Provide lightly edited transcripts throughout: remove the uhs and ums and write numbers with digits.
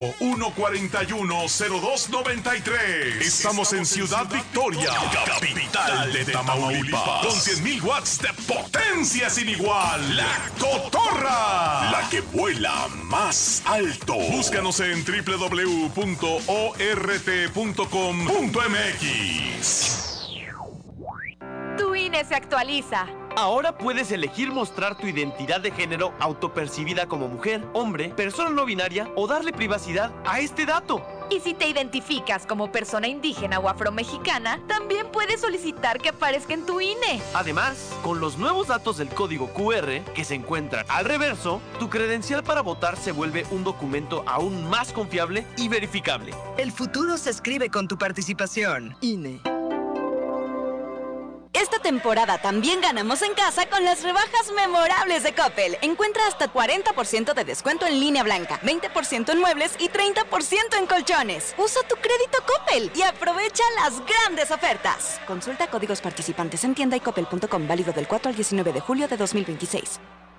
141-0293. Estamos en Ciudad Victoria, capital de Tamaulipas, con 100,000 watts de potencia sin igual. La Cotorra, la que vuela más alto. Búscanos en www.ort.com.mx. Tu INE se actualiza. Ahora puedes elegir mostrar tu identidad de género autopercibida como mujer, hombre, persona no binaria o darle privacidad a este dato. Y si te identificas como persona indígena o afromexicana, también puedes solicitar que aparezca en tu INE. Además, con los nuevos datos del código QR que se encuentran al reverso, tu credencial para votar se vuelve un documento aún más confiable y verificable. El futuro se escribe con tu participación. INE. Esta temporada también ganamos en casa con las rebajas memorables de Coppel. Encuentra hasta 40% de descuento en línea blanca, 20% en muebles y 30% en colchones. Usa tu crédito Coppel y aprovecha las grandes ofertas. Consulta códigos participantes en tienda y coppel.com, válido del 4 al 19 de julio de 2026.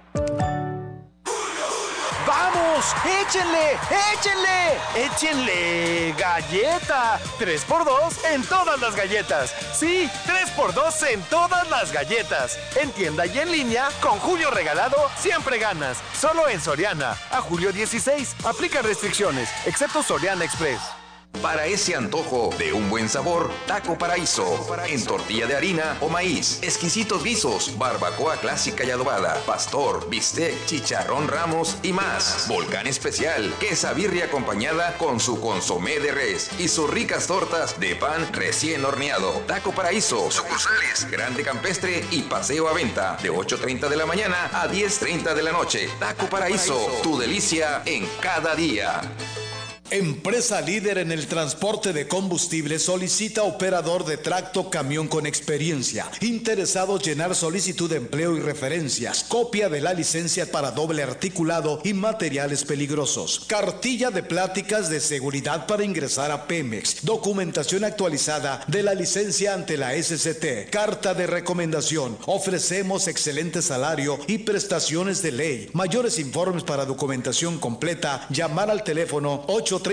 ¡Vamos! ¡Échenle! ¡Échenle! ¡Échenle! ¡Galleta! 3x2 en todas las galletas. Sí, 3x2 en todas las galletas. En tienda y en línea, con Julio Regalado, siempre ganas. Solo en Soriana. A julio 16. Aplica restricciones, excepto Soriana Express. Para ese antojo de un buen sabor, Taco Paraíso. En tortilla de harina o maíz, exquisitos guisos, barbacoa clásica y adobada, pastor, bistec, chicharrón Ramos y más. Volcán especial, quesabirria acompañada con su consomé de res y sus ricas tortas de pan recién horneado. Taco Paraíso, sucursales Grande Campestre y Paseo a Venta, de 8:30 de la mañana a 10:30 de la noche. Taco Paraíso, tu delicia en cada día. Empresa líder en el transporte de combustible solicita operador de tracto camión con experiencia. Interesados llenar solicitud de empleo y referencias. Copia de la licencia para doble articulado y materiales peligrosos. Cartilla de pláticas de seguridad para ingresar a Pemex. Documentación actualizada de la licencia ante la SCT. Carta de recomendación. Ofrecemos excelente salario y prestaciones de ley. Mayores informes para documentación completa. Llamar al teléfono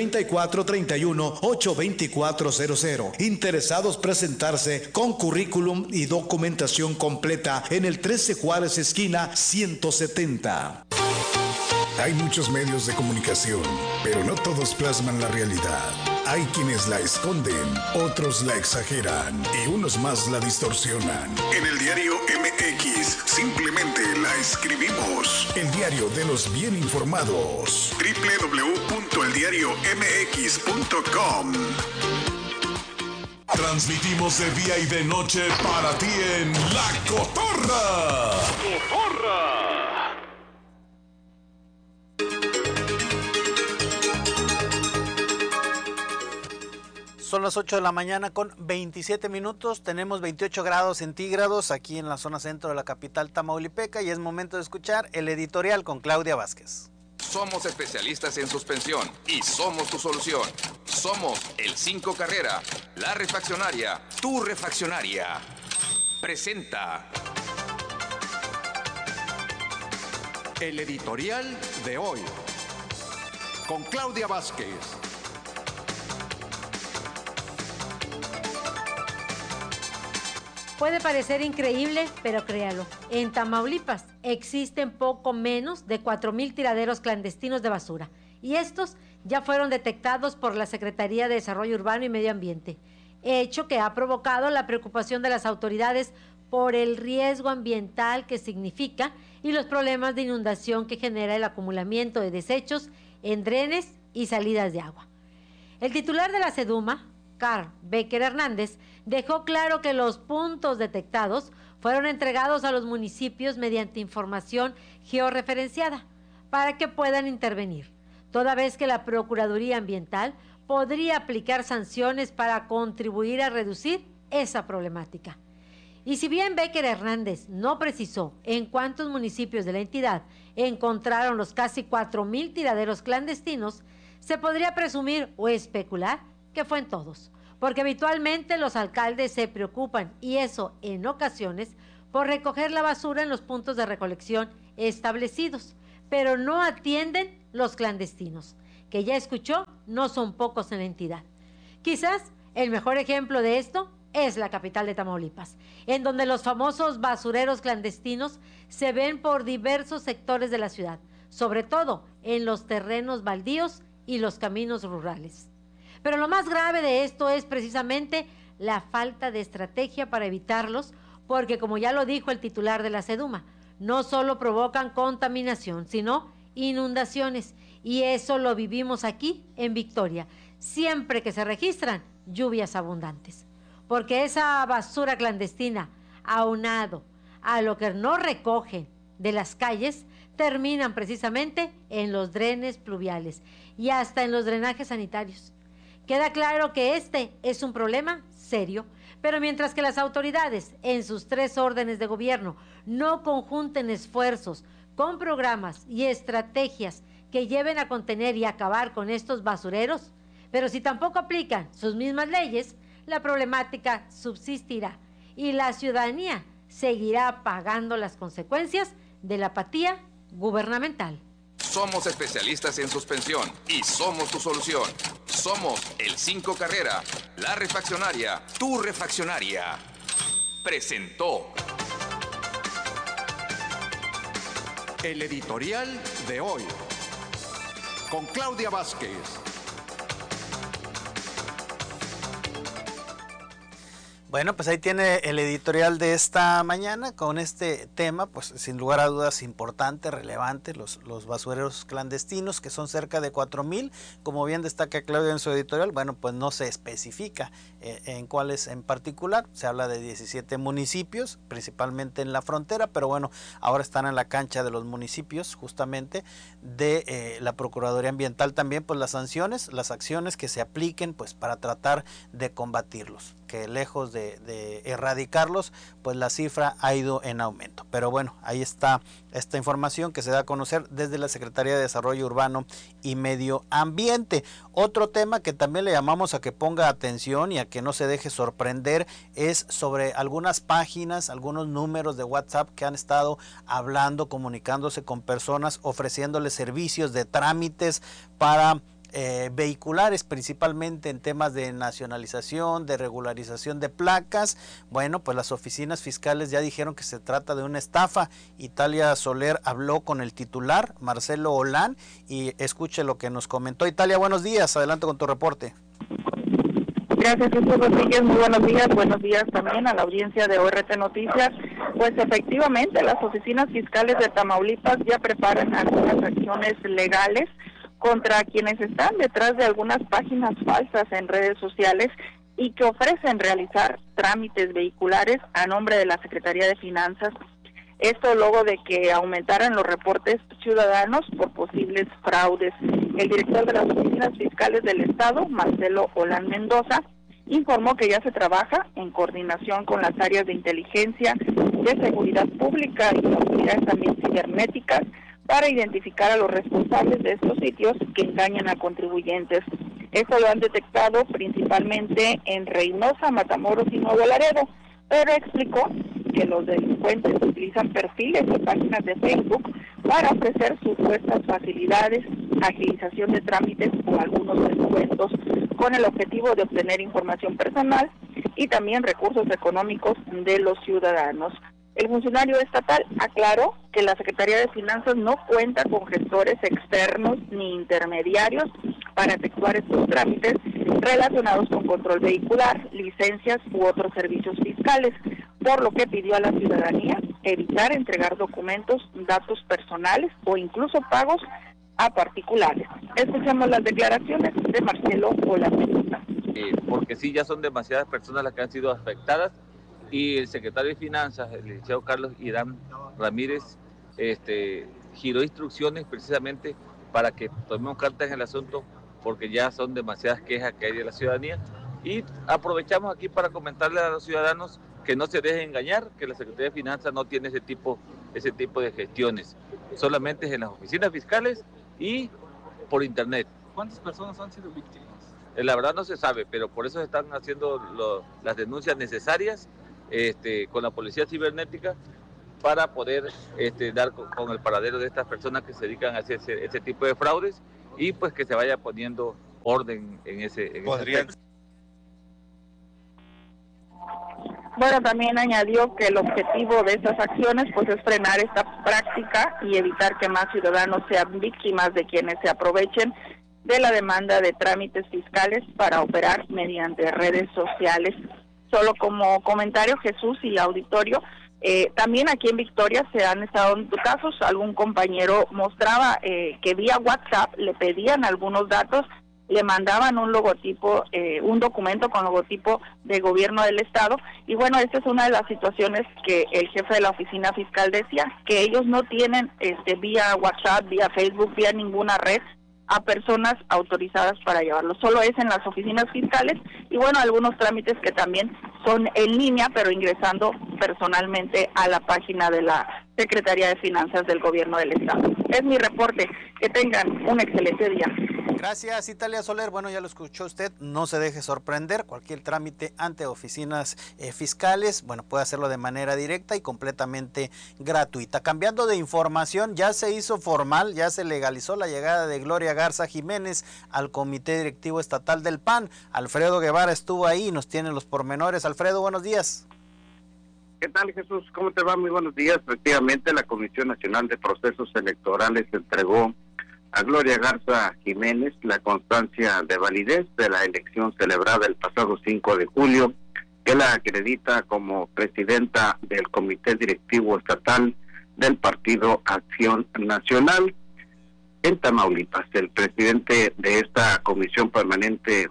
834-31-82400. Interesados presentarse con currículum y documentación completa en el 13 Juárez esquina 170. Hay muchos medios de comunicación, pero no todos plasman la realidad. Hay quienes la esconden, otros la exageran y unos más la distorsionan. En el diario MX simplemente la escribimos. El diario de los bien informados. www.eldiariomx.com. Transmitimos de día y de noche para ti en La Cotorra. ¡Cotorra! Son las 8 de la mañana con 27 minutos, tenemos 28 grados centígrados aquí en la zona centro de la capital tamaulipeca y es momento de escuchar el editorial con Claudia Vázquez. Somos especialistas en suspensión y somos tu solución. Somos el 5 Carrera, la refaccionaria, tu refaccionaria. Presenta el editorial de hoy con Claudia Vázquez. Puede parecer increíble, pero créalo. En Tamaulipas existen poco menos de 4,000 tiraderos clandestinos de basura. Y estos ya fueron detectados por la Secretaría de Desarrollo Urbano y Medio Ambiente. Hecho que ha provocado la preocupación de las autoridades por el riesgo ambiental que significa y los problemas de inundación que genera el acumulamiento de desechos en drenes y salidas de agua. El titular de la SEDUMA, Carl Becker Hernández, dejó claro que los puntos detectados fueron entregados a los municipios mediante información georreferenciada para que puedan intervenir, toda vez que la Procuraduría Ambiental podría aplicar sanciones para contribuir a reducir esa problemática. Y si bien Becker Hernández no precisó en cuántos municipios de la entidad encontraron los casi 4,000 tiraderos clandestinos, se podría presumir o especular que fue en todos, porque habitualmente los alcaldes se preocupan, y eso en ocasiones, por recoger la basura en los puntos de recolección establecidos, pero no atienden los clandestinos, que ya escuchó no son pocos en la entidad. Quizás el mejor ejemplo de esto es la capital de Tamaulipas, en donde los famosos basureros clandestinos se ven por diversos sectores de la ciudad, sobre todo en los terrenos baldíos y los caminos rurales. Pero lo más grave de esto es precisamente la falta de estrategia para evitarlos, porque como ya lo dijo el titular de la SEDUMA, no solo provocan contaminación, sino inundaciones, y eso lo vivimos aquí en Victoria, siempre que se registran lluvias abundantes. Porque esa basura clandestina, aunado a lo que no recogen de las calles, terminan precisamente en los drenes pluviales y hasta en los drenajes sanitarios. Queda claro que este es un problema serio, pero mientras que las autoridades en sus 3 órdenes de gobierno no conjunten esfuerzos con programas y estrategias que lleven a contener y acabar con estos basureros, pero si tampoco aplican sus mismas leyes, la problemática subsistirá y la ciudadanía seguirá pagando las consecuencias de la apatía gubernamental. Somos especialistas en suspensión y somos tu solución. Somos el 5 Carrera, la refaccionaria, tu refaccionaria. Presentó el editorial de hoy con Claudia Vázquez. Bueno, pues ahí tiene el editorial de esta mañana con este tema, pues sin lugar a dudas importante, relevante, los basureros clandestinos, que son cerca de 4,000, como bien destaca Claudia en su editorial. Bueno, pues no se especifica en cuáles en particular, se habla de 17 municipios, principalmente en la frontera, pero bueno, ahora están en la cancha de los municipios, justamente, de la Procuraduría Ambiental también, pues las sanciones, las acciones que se apliquen, pues para tratar de combatirlos, que lejos de erradicarlos, pues la cifra ha ido en aumento. Pero bueno, ahí está esta información que se da a conocer desde la Secretaría de Desarrollo Urbano y Medio Ambiente. Otro tema que también le llamamos a que ponga atención y a que no se deje sorprender es sobre algunas páginas, algunos números de WhatsApp que han estado hablando, comunicándose con personas, ofreciéndoles servicios de trámites para vehiculares, principalmente en temas de nacionalización, de regularización de placas. Bueno, pues las oficinas fiscales ya dijeron que se trata de una estafa. Italia Soler habló con el titular, Marcelo Olán, y escuche lo que nos comentó. Italia, buenos días, adelante con tu reporte. Gracias, Jesús Rodríguez, muy buenos días también a la audiencia de ORT Noticias. Pues efectivamente, las oficinas fiscales de Tamaulipas ya preparan algunas acciones legales contra quienes están detrás de algunas páginas falsas en redes sociales y que ofrecen realizar trámites vehiculares a nombre de la Secretaría de Finanzas. Esto luego de que aumentaran los reportes ciudadanos por posibles fraudes. El director de las oficinas fiscales del Estado, Marcelo Olán Mendoza, informó que ya se trabaja en coordinación con las áreas de inteligencia, de seguridad pública y autoridades también cibernéticas para identificar a los responsables de estos sitios que engañan a contribuyentes. Esto lo han detectado principalmente en Reynosa, Matamoros y Nuevo Laredo, pero explicó que los delincuentes utilizan perfiles y páginas de Facebook para ofrecer supuestas facilidades, agilización de trámites o algunos descuentos con el objetivo de obtener información personal y también recursos económicos de los ciudadanos. El funcionario estatal aclaró que la Secretaría de Finanzas no cuenta con gestores externos ni intermediarios para efectuar estos trámites relacionados con control vehicular, licencias u otros servicios fiscales, por lo que pidió a la ciudadanía evitar entregar documentos, datos personales o incluso pagos a particulares. Escuchamos las declaraciones de Marcelo Olán. Porque sí, ya son demasiadas personas las que han sido afectadas. Y el secretario de Finanzas, el licenciado Carlos Irán Ramírez, giró instrucciones precisamente para que tomemos cartas en el asunto, porque ya son demasiadas quejas que hay de la ciudadanía. Y aprovechamos aquí para comentarle a los ciudadanos que no se dejen engañar, que la Secretaría de Finanzas no tiene ese tipo de gestiones, solamente es en las oficinas fiscales y por internet. ¿Cuántas personas han sido víctimas? La verdad no se sabe, pero por eso se están haciendo las denuncias necesarias con la policía cibernética para poder dar con el paradero de estas personas que se dedican a hacer ese tipo de fraudes y pues que se vaya poniendo orden en ese aspecto. Bueno, también añadió que el objetivo de estas acciones pues es frenar esta práctica y evitar que más ciudadanos sean víctimas de quienes se aprovechen de la demanda de trámites fiscales para operar mediante redes sociales. Solo como comentario, Jesús y auditorio, también aquí en Victoria se han estado dando casos. Algún compañero mostraba que vía WhatsApp le pedían algunos datos, le mandaban un logotipo, un documento con logotipo de gobierno del estado, y bueno, esta es una de las situaciones que el jefe de la oficina fiscal decía, que ellos no tienen vía WhatsApp, vía Facebook, vía ninguna red a personas autorizadas para llevarlo, solo es en las oficinas fiscales, y bueno, algunos trámites que también son en línea, pero ingresando personalmente a la página de la Secretaría de Finanzas del Gobierno del Estado. Es mi reporte, que tengan un excelente día. Gracias, Italia Soler. Bueno, ya lo escuchó usted, no se deje sorprender, cualquier trámite ante oficinas fiscales, bueno, puede hacerlo de manera directa y completamente gratuita. Cambiando de información, ya se hizo formal, ya se legalizó la llegada de Gloria Garza Jiménez al Comité Directivo Estatal del PAN. Alfredo Guevara estuvo ahí y nos tiene los pormenores. Alfredo, buenos días. ¿Qué tal, Jesús? ¿Cómo te va? Muy buenos días. Efectivamente, la Comisión Nacional de Procesos Electorales entregó a Gloria Garza Jiménez la constancia de validez de la elección celebrada el pasado 5 de julio, que la acredita como presidenta del Comité Directivo Estatal del Partido Acción Nacional en Tamaulipas. El presidente de esta comisión permanente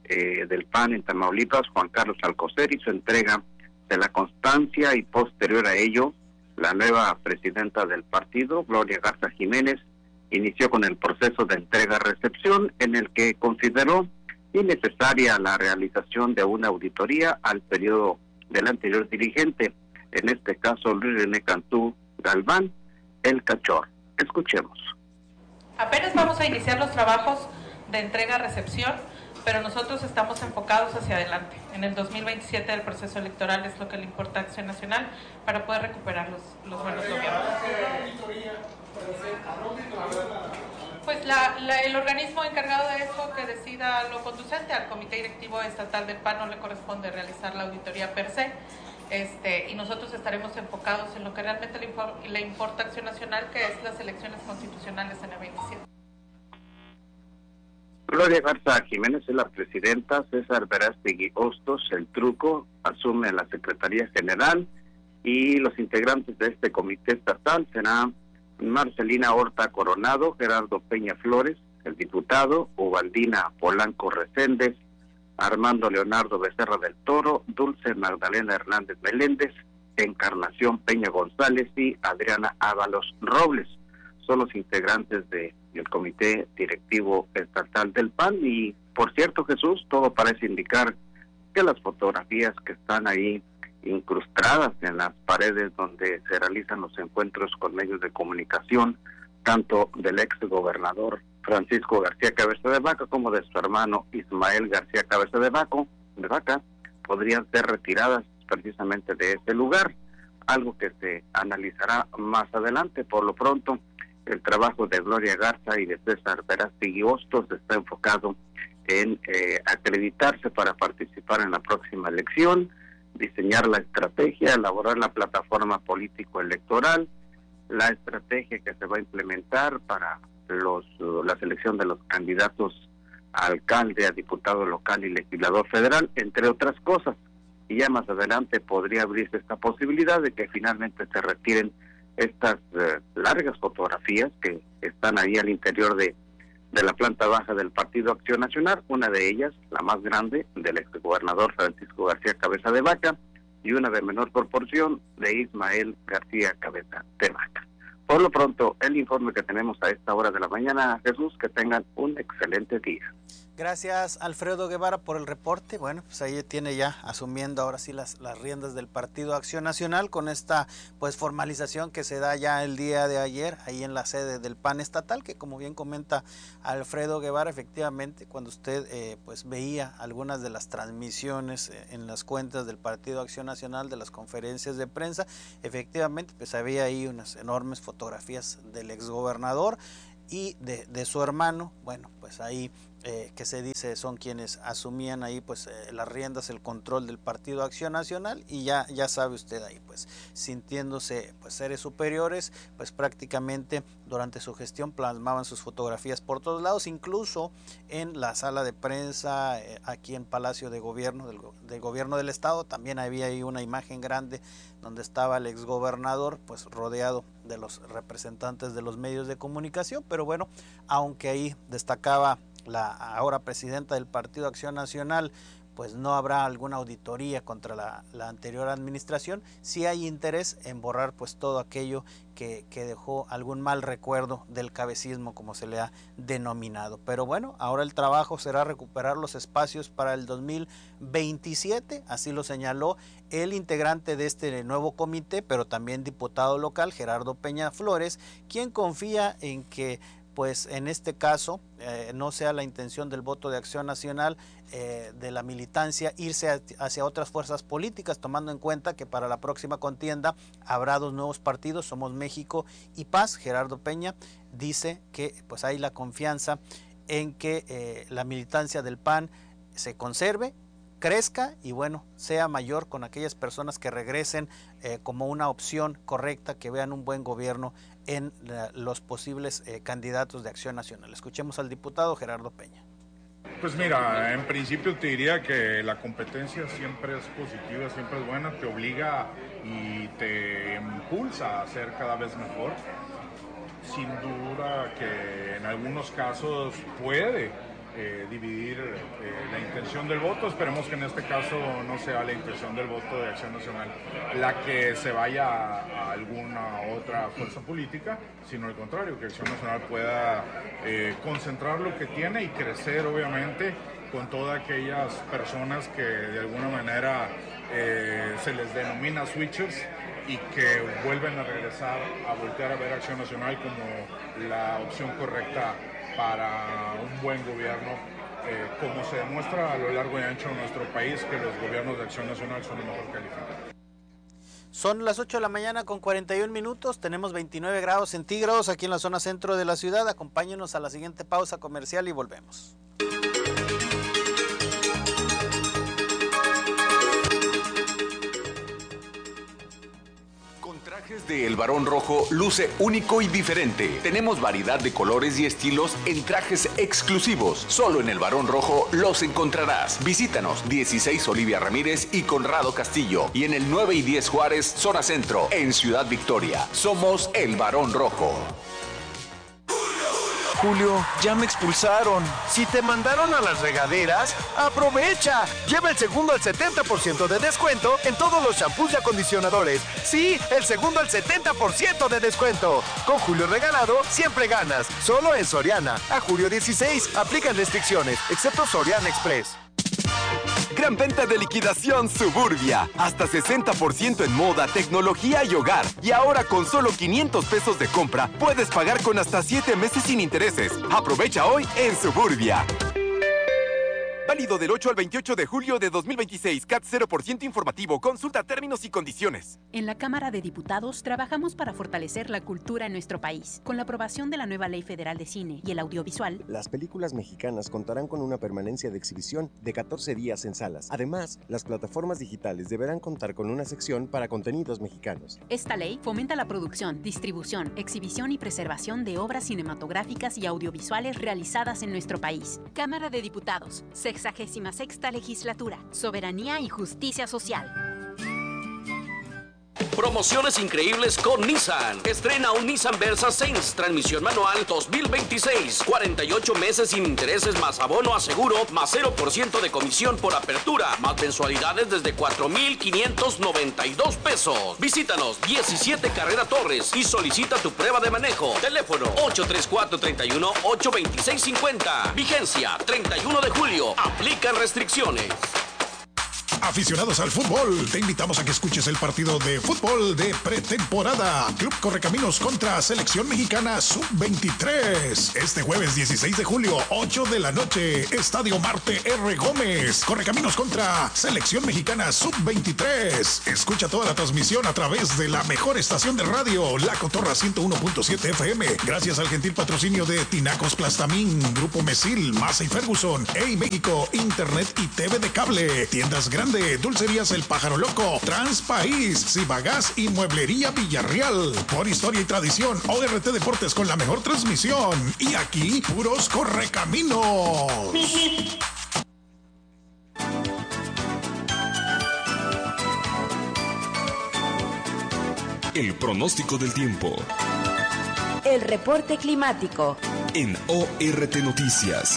del PAN en Tamaulipas, Juan Carlos Alcocer, hizo entrega de la constancia y posterior a ello, la nueva presidenta del partido, Gloria Garza Jiménez, inició con el proceso de entrega-recepción en el que consideró innecesaria la realización de una auditoría al periodo del anterior dirigente, en este caso Luis René Cantú Galván, el Cachor. Escuchemos. Apenas vamos a iniciar los trabajos de entrega-recepción, pero nosotros estamos enfocados hacia adelante. En el 2027 el proceso electoral es lo que le importa a Acción Nacional para poder recuperar los buenos gobiernos. Pues el organismo encargado de eso que decida lo conducente. Al Comité Directivo Estatal del PAN no le corresponde realizar la auditoría per se, y nosotros estaremos enfocados en lo que realmente le importa a Acción Nacional, que es las elecciones constitucionales en el 27. Gloria Garza Jiménez es la presidenta, César Verástegui Hostos, el Truco, asume la Secretaría General, y los integrantes de este comité estatal serán Marcelina Horta Coronado, Gerardo Peña Flores, el diputado, Ubaldina Polanco Reséndez, Armando Leonardo Becerra del Toro, Dulce Magdalena Hernández Meléndez, Encarnación Peña González y Adriana Ábalos Robles. Son los integrantes del Comité Directivo Estatal del PAN. Y por cierto, Jesús, todo parece indicar que las fotografías que están ahí incrustadas en las paredes donde se realizan los encuentros con medios de comunicación, tanto del ex gobernador Francisco García Cabeza de Vaca como de su hermano Ismael García Cabeza de Vaca, podrían ser retiradas precisamente de ese lugar, algo que se analizará más adelante. Por lo pronto, el trabajo de Gloria Garza y de César Verástegui Hostos está enfocado en acreditarse para participar en la próxima elección, diseñar la estrategia, elaborar la plataforma político-electoral, la estrategia que se va a implementar para la selección de los candidatos a alcalde, a diputado local y legislador federal, entre otras cosas. Y ya más adelante podría abrirse esta posibilidad de que finalmente se retiren estas largas fotografías que están ahí al interior de la planta baja del Partido Acción Nacional, una de ellas, la más grande, del exgobernador Francisco García Cabeza de Vaca, y una de menor proporción de Ismael García Cabeza de Vaca. Por lo pronto, el informe que tenemos a esta hora de la mañana. Jesús, que tengan un excelente día. Gracias, Alfredo Guevara, por el reporte. Bueno, pues ahí tiene ya asumiendo ahora sí las riendas del Partido Acción Nacional con esta pues formalización que se da ya el día de ayer ahí en la sede del PAN estatal, que como bien comenta Alfredo Guevara, efectivamente cuando usted pues veía algunas de las transmisiones en las cuentas del Partido Acción Nacional de las conferencias de prensa, efectivamente pues había ahí unas enormes fotografías del exgobernador y de su hermano. Bueno, pues ahí que se dice son quienes asumían ahí pues las riendas, el control del Partido Acción Nacional, y ya sabe usted ahí pues sintiéndose pues seres superiores, pues prácticamente durante su gestión plasmaban sus fotografías por todos lados, incluso en la sala de prensa aquí en Palacio de Gobierno del Gobierno del Estado también había ahí una imagen grande donde estaba el exgobernador pues rodeado de los representantes de los medios de comunicación. Pero bueno, aunque ahí destacaba la ahora presidenta del Partido Acción Nacional, pues no habrá alguna auditoría contra la anterior administración, sí hay interés en borrar pues todo aquello que dejó algún mal recuerdo del cabecismo, como se le ha denominado. Pero bueno, ahora el trabajo será recuperar los espacios para el 2027, así lo señaló el integrante de este nuevo comité, pero también diputado local, Gerardo Peña Flores, quien confía en que pues en este caso no sea la intención del voto de Acción Nacional, de la militancia, irse hacia otras fuerzas políticas, tomando en cuenta que para la próxima contienda habrá 2 nuevos partidos, Somos México y Paz. Gerardo Peña dice que pues hay la confianza en que la militancia del PAN se conserve, crezca y bueno, sea mayor con aquellas personas que regresen como una opción correcta, que vean un buen gobierno en los posibles candidatos de Acción Nacional. Escuchemos al diputado Gerardo Peña. Pues mira, en principio te diría que la competencia siempre es positiva, siempre es buena, te obliga y te impulsa a ser cada vez mejor. Sin duda que en algunos casos puede dividir la intención del voto. Esperemos que en este caso no sea la intención del voto de Acción Nacional la que se vaya a alguna otra fuerza política, sino al contrario, que Acción Nacional pueda concentrar lo que tiene y crecer obviamente con todas aquellas personas que de alguna manera se les denomina switchers y que vuelven a regresar a voltear a ver Acción Nacional como la opción correcta para un buen gobierno, como se demuestra a lo largo y ancho de nuestro país, que los gobiernos de Acción Nacional son los mejor calificados. Son las 8 de la mañana con 41 minutos, tenemos 29 grados centígrados aquí en la zona centro de la ciudad. Acompáñenos a la siguiente pausa comercial y volvemos. Trajes de El Barón Rojo luce único y diferente. Tenemos variedad de colores y estilos en trajes exclusivos. Solo en El Barón Rojo los encontrarás. Visítanos 16 Olivia Ramírez y Conrado Castillo y en el 9 y 10 Juárez, zona centro, en Ciudad Victoria. Somos El Barón Rojo. Julio, ya me expulsaron. Si te mandaron a las regaderas, aprovecha. Lleva el segundo al 70% de descuento en todos los shampoos y acondicionadores. Sí, el segundo al 70% de descuento. Con Julio regalado, siempre ganas. Solo en Soriana. A julio 16, aplican restricciones, excepto Soriana Express. Gran venta de liquidación Suburbia. Hasta 60% en moda, tecnología y hogar. Y ahora con solo 500 pesos de compra, puedes pagar con hasta 7 meses sin intereses. Aprovecha hoy en Suburbia. Válido del 8 al 28 de julio de 2026. CAT 0% informativo. Consulta términos y condiciones. En la Cámara de Diputados trabajamos para fortalecer la cultura en nuestro país. Con la aprobación de la nueva Ley Federal de Cine y el audiovisual, las películas mexicanas contarán con una permanencia de exhibición de 14 días en salas. Además, las plataformas digitales deberán contar con una sección para contenidos mexicanos. Esta ley fomenta la producción, distribución, exhibición y preservación de obras cinematográficas y audiovisuales realizadas en nuestro país. Cámara de Diputados, 66ª Legislatura, Soberanía y Justicia Social. Promociones increíbles con Nissan. Estrena un Nissan Versa Sense, transmisión manual 2026. 48 meses sin intereses más abono a seguro, más 0% de comisión por apertura, más mensualidades desde 4,592 pesos. Visítanos 17 Carrera Torres y solicita tu prueba de manejo. Teléfono 834-31-82650. Vigencia 31 de julio. Aplican restricciones. Aficionados al fútbol, te invitamos a que escuches el partido de fútbol de pretemporada. Club Correcaminos contra Selección Mexicana Sub-23. Este jueves 16 de julio, 8 de la noche, Estadio Marte R. Gómez. Correcaminos contra Selección Mexicana Sub-23. Escucha toda la transmisión a través de la mejor estación de radio, La Cotorra 101.7 FM. Gracias al gentil patrocinio de Tinacos Plastamín, Grupo Mesil, Massa y Ferguson, Hey México, Internet y TV de cable, Tiendas Grande, Dulcerías El Pájaro Loco, Transpaís, Cibagas y Mueblería Villarreal. Por historia y tradición, ORT Deportes con la mejor transmisión. Y aquí, puros correcaminos. El pronóstico del tiempo. El reporte climático. En ORT Noticias.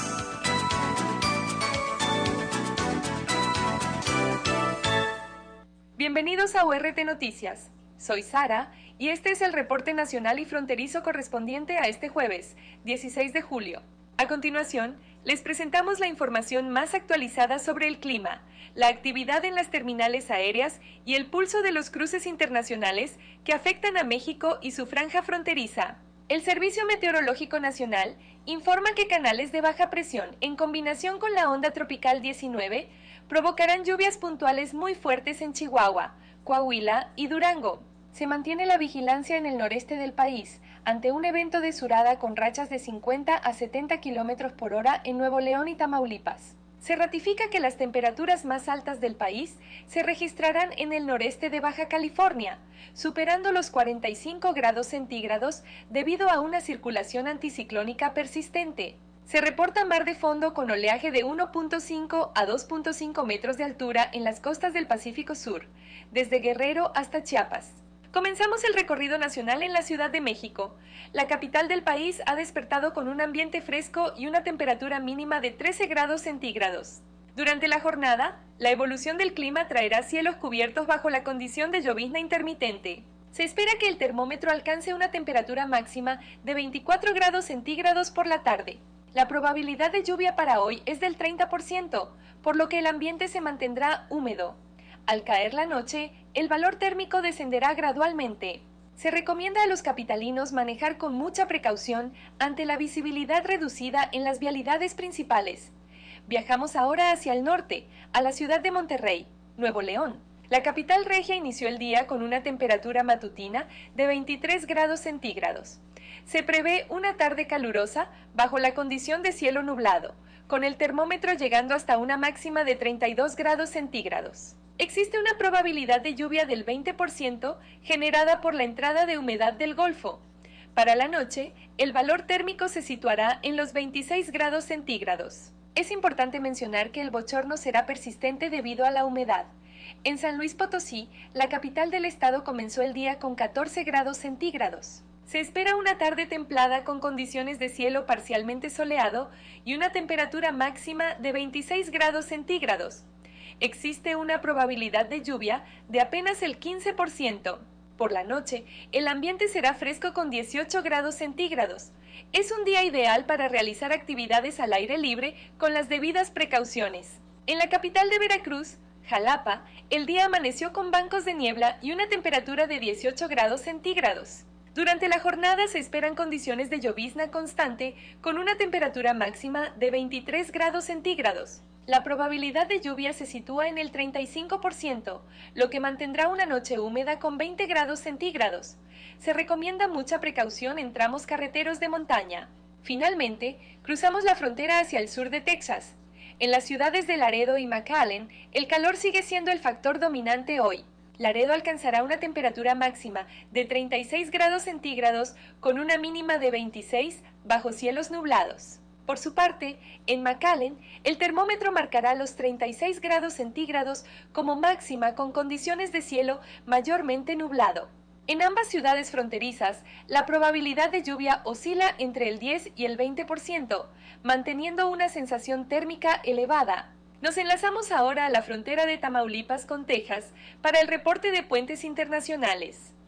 Bienvenidos a ORT Noticias. Soy Sara y este es el reporte nacional y fronterizo correspondiente a este jueves, 16 de julio. A continuación, les presentamos la información más actualizada sobre el clima, la actividad en las terminales aéreas y el pulso de los cruces internacionales que afectan a México y su franja fronteriza. El Servicio Meteorológico Nacional informa que canales de baja presión en combinación con la onda tropical 19 provocarán lluvias puntuales muy fuertes en Chihuahua, Coahuila y Durango. Se mantiene la vigilancia en el noreste del país ante un evento de surada con rachas de 50 a 70 kilómetros por hora en Nuevo León y Tamaulipas. Se ratifica que las temperaturas más altas del país se registrarán en el noreste de Baja California, superando los 45 grados centígrados debido a una circulación anticiclónica persistente. Se reporta mar de fondo con oleaje de 1.5 a 2.5 metros de altura en las costas del Pacífico Sur, desde Guerrero hasta Chiapas. Comenzamos el recorrido nacional en la Ciudad de México. La capital del país ha despertado con un ambiente fresco y una temperatura mínima de 13 grados centígrados. Durante la jornada, la evolución del clima traerá cielos cubiertos bajo la condición de llovizna intermitente. Se espera que el termómetro alcance una temperatura máxima de 24 grados centígrados por la tarde. La probabilidad de lluvia para hoy es del 30%, por lo que el ambiente se mantendrá húmedo. Al caer la noche, el valor térmico descenderá gradualmente. Se recomienda a los capitalinos manejar con mucha precaución ante la visibilidad reducida en las vialidades principales. Viajamos ahora hacia el norte, a la ciudad de Monterrey, Nuevo León. La capital regia inició el día con una temperatura matutina de 23 grados centígrados. Se prevé una tarde calurosa bajo la condición de cielo nublado, con el termómetro llegando hasta una máxima de 32 grados centígrados. Existe una probabilidad de lluvia del 20% generada por la entrada de humedad del Golfo. Para la noche, el valor térmico se situará en los 26 grados centígrados. Es importante mencionar que el bochorno será persistente debido a la humedad. En San Luis Potosí, la capital del estado comenzó el día con 14 grados centígrados. Se espera una tarde templada con condiciones de cielo parcialmente soleado y una temperatura máxima de 26 grados centígrados. Existe una probabilidad de lluvia de apenas el 15%. Por la noche, el ambiente será fresco con 18 grados centígrados. Es un día ideal para realizar actividades al aire libre con las debidas precauciones. En la capital de Veracruz, Jalapa, el día amaneció con bancos de niebla y una temperatura de 18 grados centígrados. Durante la jornada se esperan condiciones de llovizna constante con una temperatura máxima de 23 grados centígrados. La probabilidad de lluvia se sitúa en el 35%, lo que mantendrá una noche húmeda con 20 grados centígrados. Se recomienda mucha precaución en tramos carreteros de montaña. Finalmente, cruzamos la frontera hacia el sur de Texas. En las ciudades de Laredo y McAllen, el calor sigue siendo el factor dominante hoy. Laredo alcanzará una temperatura máxima de 36 grados centígrados con una mínima de 26 bajo cielos nublados. Por su parte, en McAllen, el termómetro marcará los 36 grados centígrados como máxima con condiciones de cielo mayormente nublado. En ambas ciudades fronterizas, la probabilidad de lluvia oscila entre el 10 y el 20%, manteniendo una sensación térmica elevada. Nos enlazamos ahora a la frontera de Tamaulipas con Texas para el reporte de puentes internacionales.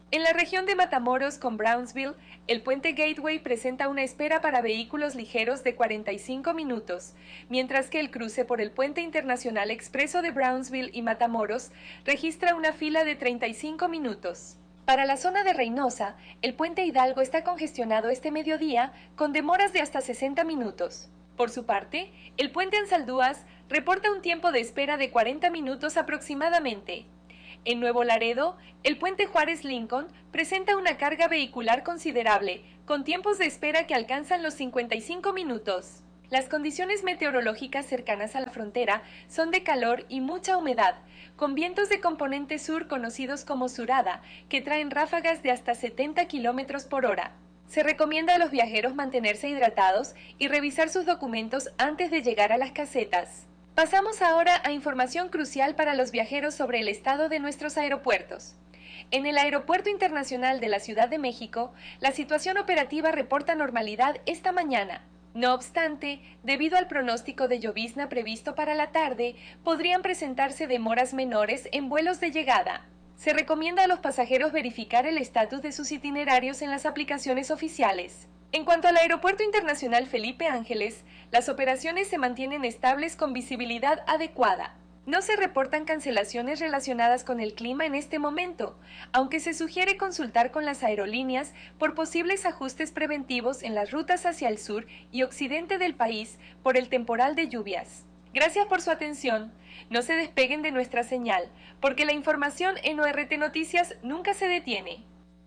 En la región de Matamoros con Brownsville, el puente Gateway presenta una espera para vehículos ligeros de 45 minutos, mientras que el cruce por el puente internacional expreso de Brownsville y Matamoros registra una fila de 35 minutos. Para la zona de Reynosa, el puente Hidalgo está congestionado este mediodía con demoras de hasta 60 minutos. Por su parte, el puente Ansaldúas reporta un tiempo de espera de 40 minutos aproximadamente. En Nuevo Laredo, el puente Juárez-Lincoln presenta una carga vehicular considerable, con tiempos de espera que alcanzan los 55 minutos. Las condiciones meteorológicas cercanas a la frontera son de calor y mucha humedad, con vientos de componente sur conocidos como surada, que traen ráfagas de hasta 70 kilómetros por hora. Se recomienda a los viajeros mantenerse hidratados y revisar sus documentos antes de llegar a las casetas. Pasamos ahora a información crucial para los viajeros sobre el estado de nuestros aeropuertos. En el Aeropuerto Internacional de la Ciudad de México, la situación operativa reporta normalidad esta mañana. No obstante, debido al pronóstico de llovizna previsto para la tarde, podrían presentarse demoras menores en vuelos de llegada. Se recomienda a los pasajeros verificar el estatus de sus itinerarios en las aplicaciones oficiales. En cuanto al Aeropuerto Internacional Felipe Ángeles, las operaciones se mantienen estables con visibilidad adecuada. No se reportan cancelaciones relacionadas con el clima en este momento, aunque se sugiere consultar con las aerolíneas por posibles ajustes preventivos en las rutas hacia el sur y occidente del país por el temporal de lluvias. Gracias por su atención. No se despeguen de nuestra señal, porque la información en ORT Noticias nunca se detiene.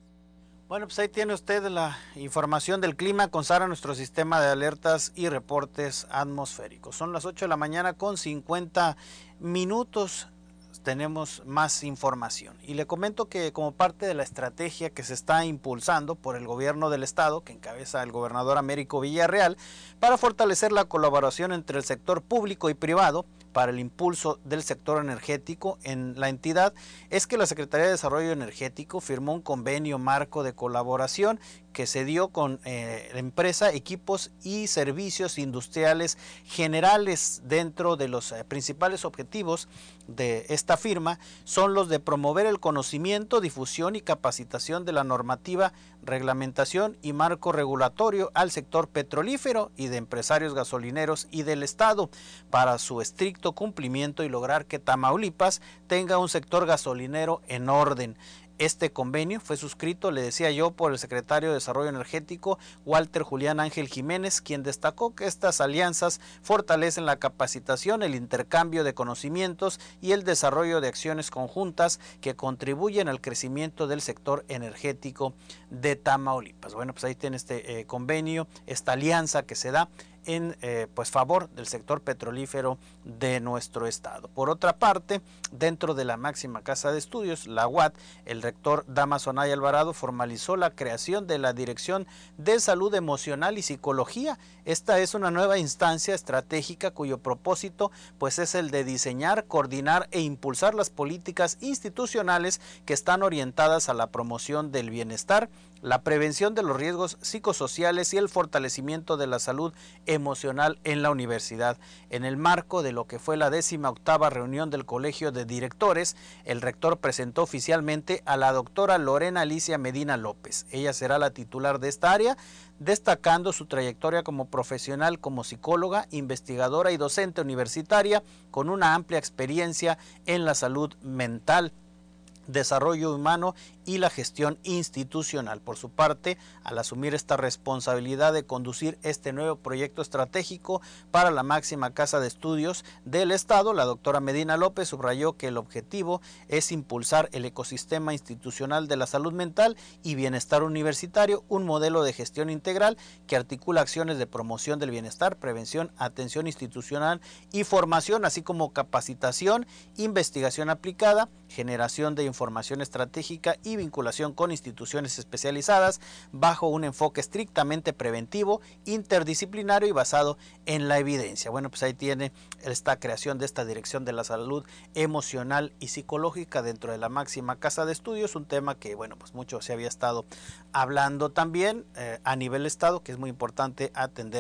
Bueno, pues ahí tiene usted la información del clima con Sara, nuestro sistema de alertas y reportes atmosféricos. Son las 8 de la mañana con 50 minutos. Tenemos más información. Y le comento que como parte de la estrategia que se está impulsando por el gobierno del estado, que encabeza el gobernador Américo Villarreal, para fortalecer la colaboración entre el sector público y privado, para el impulso del sector energético en la entidad, es que la Secretaría de Desarrollo Energético firmó un convenio marco de colaboración que se dio con la empresa Equipos y Servicios Industriales Generales. Dentro de los principales objetivos de esta firma son los de promover el conocimiento, difusión y capacitación de la normativa, reglamentación y marco regulatorio al sector petrolífero y de empresarios gasolineros y del estado para su estricto cumplimiento y lograr que Tamaulipas tenga un sector gasolinero en orden. Este convenio fue suscrito, le decía yo, por el secretario de Desarrollo Energético, Walter Julián Ángel Jiménez, quien destacó que estas alianzas fortalecen la capacitación, el intercambio de conocimientos y el desarrollo de acciones conjuntas que contribuyen al crecimiento del sector energético de Tamaulipas. Bueno, pues ahí tiene este convenio, esta alianza que se da en favor del sector petrolífero de nuestro estado. Por otra parte, dentro de la máxima casa de estudios, la UAT, el rector Dámaso Anaya Alvarado formalizó la creación de la Dirección de Salud Emocional y Psicología. Esta es una nueva instancia estratégica cuyo propósito pues es el de diseñar, coordinar e impulsar las políticas institucionales que están orientadas a la promoción del bienestar, la prevención de los riesgos psicosociales y el fortalecimiento de la salud emocional en la universidad. En el marco de lo que fue la 18ª reunión del Colegio de Directores, el rector presentó oficialmente a la doctora Lorena Alicia Medina López. Ella será la titular de esta área, destacando su trayectoria como profesional, como psicóloga, investigadora y docente universitaria, con una amplia experiencia en la salud mental, desarrollo humano y la gestión institucional. Por su parte, al asumir esta responsabilidad de conducir este nuevo proyecto estratégico para la máxima casa de estudios del estado, la doctora Medina López subrayó que el objetivo es impulsar el ecosistema institucional de la salud mental y bienestar universitario, un modelo de gestión integral que articula acciones de promoción del bienestar, prevención, atención institucional y formación, así como capacitación, investigación aplicada, generación de información estratégica y vinculación con instituciones especializadas bajo un enfoque estrictamente preventivo, interdisciplinario y basado en la evidencia. Bueno, pues ahí tiene esta creación de esta Dirección de la Salud Emocional y Psicológica dentro de la máxima casa de estudios, un tema que, bueno, pues mucho se había estado hablando también a nivel estado, que es muy importante atender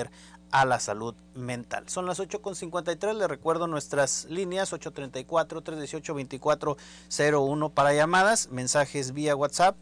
a la salud mental. Son las 8:53, les recuerdo nuestras líneas 834-318-2401 para llamadas, mensajes vía WhatsApp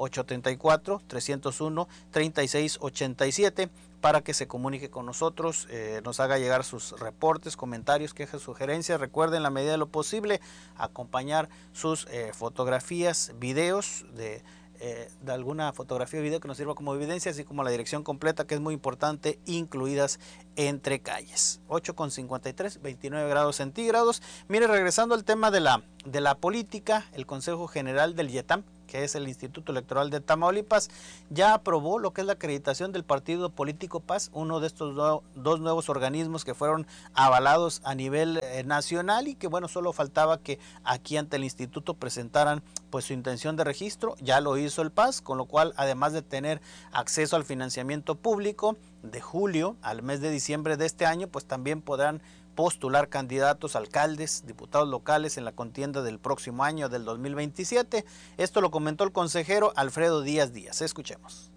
834-301-3687 para que se comunique con nosotros, nos haga llegar sus reportes, comentarios, quejas, sugerencias. Recuerden, en la medida de lo posible, acompañar sus fotografías, videos de alguna fotografía o video que nos sirva como evidencia, así como la dirección completa, que es muy importante, incluidas entre calles. 8:53, 29 grados centígrados. Mire, regresando al tema de la política, el Consejo General del IETAM, que es el Instituto Electoral de Tamaulipas, ya aprobó lo que es la acreditación del partido político PAS, uno de estos dos nuevos organismos que fueron avalados a nivel nacional, y que bueno, solo faltaba que aquí ante el instituto presentaran pues su intención de registro. Ya lo hizo el PAS, con lo cual, además de tener acceso al financiamiento público de julio al mes de diciembre de este año, pues también podrán postular candidatos, alcaldes, diputados locales en la contienda del próximo año, del 2027. Esto lo comentó el consejero Alfredo Díaz Díaz. Escuchemos.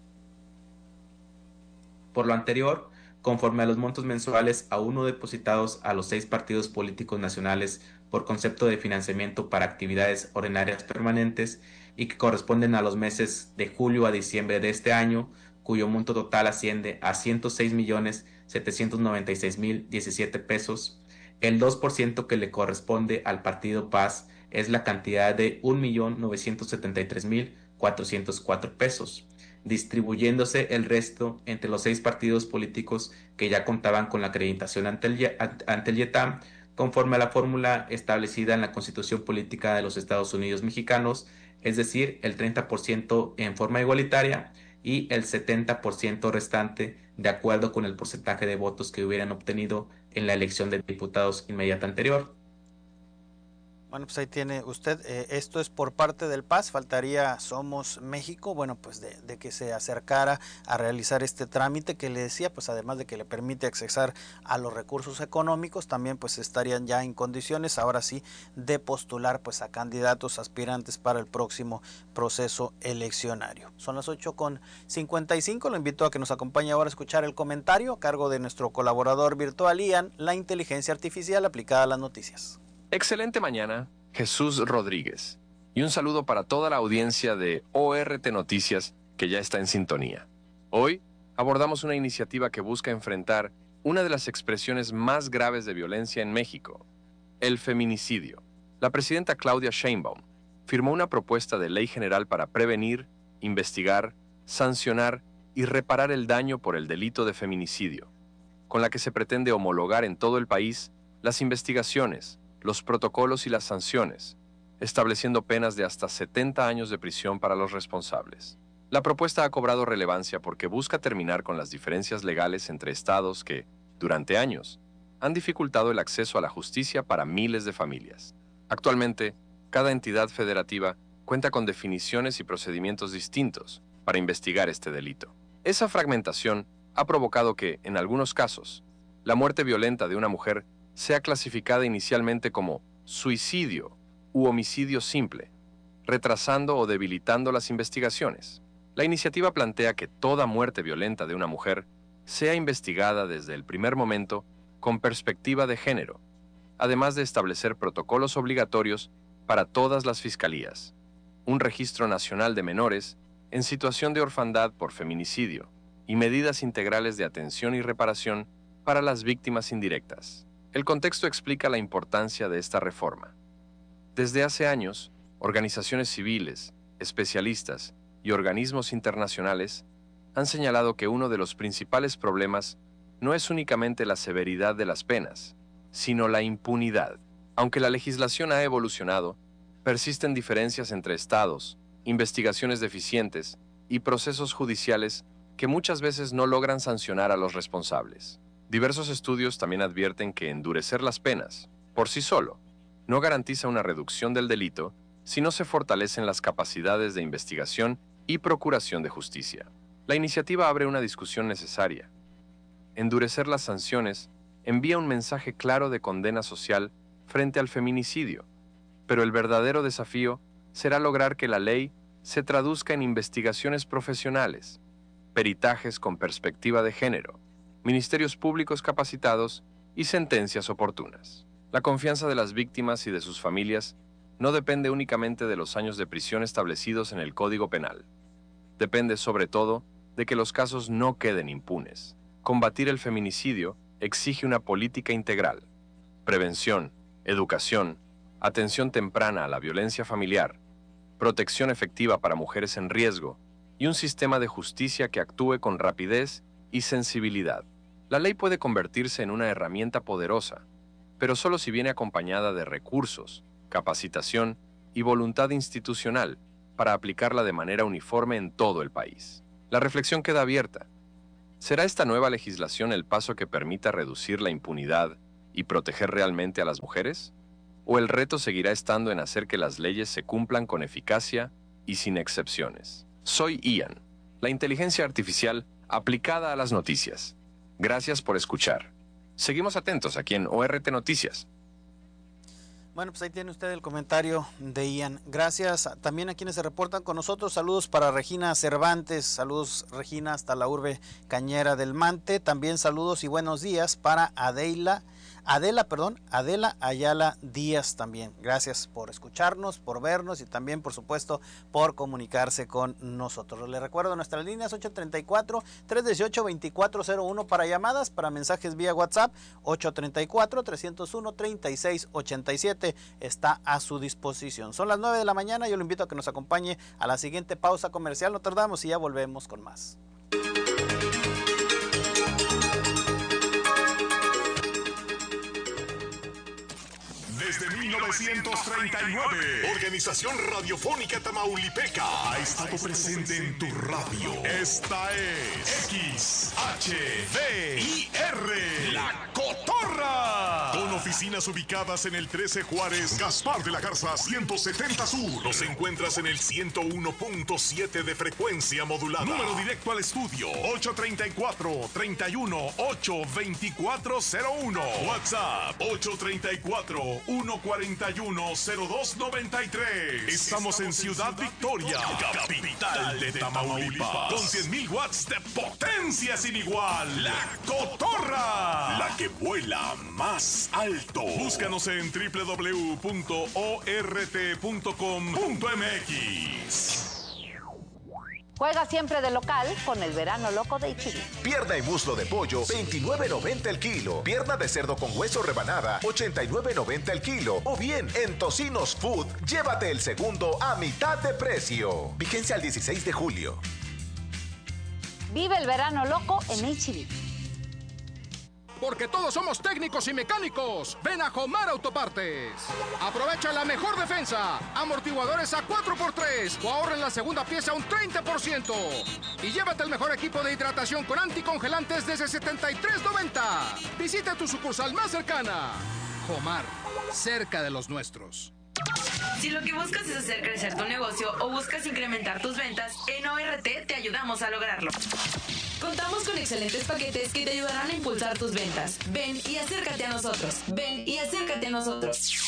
Por lo anterior, conforme a los montos mensuales aún no depositados a los 6 partidos políticos nacionales por concepto de financiamiento para actividades ordinarias permanentes y que corresponden a los meses de julio a diciembre de este año, cuyo monto total asciende a 106.796.017 pesos, el 2% que le corresponde al partido PAS es la cantidad de 1.973.404 pesos, distribuyéndose el resto entre los 6 partidos políticos que ya contaban con la acreditación ante el IETAM, conforme a la fórmula establecida en la Constitución Política de los Estados Unidos Mexicanos, es decir, el 30% en forma igualitaria y el 70% restante de acuerdo con el porcentaje de votos que hubieran obtenido en la elección de diputados inmediata anterior. Bueno, pues ahí tiene usted, esto es por parte del PAS, faltaría Somos México, bueno, pues de que se acercara a realizar este trámite que le decía, pues además de que le permite accesar a los recursos económicos, también pues estarían ya en condiciones, ahora sí, de postular pues a candidatos aspirantes para el próximo proceso eleccionario. Son las 8:55, lo invito a que nos acompañe ahora a escuchar el comentario a cargo de nuestro colaborador virtual Ian, la inteligencia artificial aplicada a las noticias. Excelente mañana, Jesús Rodríguez. Y un saludo para toda la audiencia de ORT Noticias que ya está en sintonía. Hoy abordamos una iniciativa que busca enfrentar una de las expresiones más graves de violencia en México, el feminicidio. La presidenta Claudia Sheinbaum firmó una propuesta de ley general para prevenir, investigar, sancionar y reparar el daño por el delito de feminicidio, con la que se pretende homologar en todo el país las investigaciones, los protocolos y las sanciones, estableciendo penas de hasta 70 años de prisión para los responsables. La propuesta ha cobrado relevancia porque busca terminar con las diferencias legales entre estados que, durante años, han dificultado el acceso a la justicia para miles de familias. Actualmente, cada entidad federativa cuenta con definiciones y procedimientos distintos para investigar este delito. Esa fragmentación ha provocado que, en algunos casos, la muerte violenta de una mujer sea clasificada inicialmente como suicidio u homicidio simple, retrasando o debilitando las investigaciones. La iniciativa plantea que toda muerte violenta de una mujer sea investigada desde el primer momento con perspectiva de género, además de establecer protocolos obligatorios para todas las fiscalías, un registro nacional de menores en situación de orfandad por feminicidio y medidas integrales de atención y reparación para las víctimas indirectas. El contexto explica la importancia de esta reforma. Desde hace años, organizaciones civiles, especialistas y organismos internacionales han señalado que uno de los principales problemas no es únicamente la severidad de las penas, sino la impunidad. Aunque la legislación ha evolucionado, persisten diferencias entre estados, investigaciones deficientes y procesos judiciales que muchas veces no logran sancionar a los responsables. Diversos estudios también advierten que endurecer las penas, por sí solo, no garantiza una reducción del delito si no se fortalecen las capacidades de investigación y procuración de justicia. La iniciativa abre una discusión necesaria. Endurecer las sanciones envía un mensaje claro de condena social frente al feminicidio, pero el verdadero desafío será lograr que la ley se traduzca en investigaciones profesionales, peritajes con perspectiva de género ministerios públicos capacitados y sentencias oportunas. La confianza de las víctimas y de sus familias no depende únicamente de los años de prisión establecidos en el Código Penal. Depende sobre todo de que los casos no queden impunes. Combatir el feminicidio exige una política integral. Prevención, educación, atención temprana a la violencia familiar, protección efectiva para mujeres en riesgo y un sistema de justicia que actúe con rapidez y sensibilidad. La ley puede convertirse en una herramienta poderosa, pero solo si viene acompañada de recursos, capacitación y voluntad institucional para aplicarla de manera uniforme en todo el país. La reflexión queda abierta. ¿Será esta nueva legislación el paso que permita reducir la impunidad y proteger realmente a las mujeres? ¿O el reto seguirá estando en hacer que las leyes se cumplan con eficacia y sin excepciones? Soy Ian, la inteligencia artificial aplicada a las noticias. Gracias por escuchar. Seguimos atentos aquí en ORT Noticias. Bueno, pues ahí tiene usted el comentario de Ian. Gracias también a quienes se reportan con nosotros. Saludos para Regina Cervantes. Saludos, Regina, hasta la urbe Cañera del Mante. También saludos y buenos días para Adela Ayala Díaz también. Gracias por escucharnos, por vernos y también, por supuesto, por comunicarse con nosotros. Les recuerdo nuestras líneas 834-318-2401 para llamadas, para mensajes vía WhatsApp 834-301-3687 está a su disposición. Son las 9 de la mañana, yo lo invito a que nos acompañe a la siguiente pausa comercial. No tardamos y ya volvemos con más. Desde 1939, Organización Radiofónica Tamaulipeca ha estado presente en tu radio. Esta es XHVIR, La Cotorra. Con oficinas ubicadas en el 13 Juárez, Gaspar de la Garza 170 Sur. Nos encuentras en el 101.7 de frecuencia modulada. Número directo al estudio 834-31-82401. WhatsApp 834-141-0293. Estamos en Ciudad Victoria, capital de Tamaulipas. Con 100,000 watts de potencia sin igual. La Cotorra, la que vuela más alto. Búscanos en www.ort.com.mx. Juega siempre de local con el verano loco de Ichibi. Pierna y muslo de pollo, $29.90 el kilo. Pierna de cerdo con hueso rebanada, $89.90 el kilo. O bien, en Tocinos Food, llévate el segundo a mitad de precio. Vigencia al 16 de julio. Vive el verano loco en Ichibi. Porque todos somos técnicos y mecánicos. Ven a Jomar Autopartes. Aprovecha la mejor defensa. Amortiguadores a 4x3 o ahorra en la segunda pieza un 30%. Y llévate el mejor equipo de hidratación con anticongelantes desde $73.90. Visita tu sucursal más cercana. Jomar, cerca de los nuestros. Si lo que buscas es hacer crecer tu negocio o buscas incrementar tus ventas, en ORT te ayudamos a lograrlo. Contamos con excelentes paquetes que te ayudarán a impulsar tus ventas. Ven y acércate a nosotros. Ven y acércate a nosotros.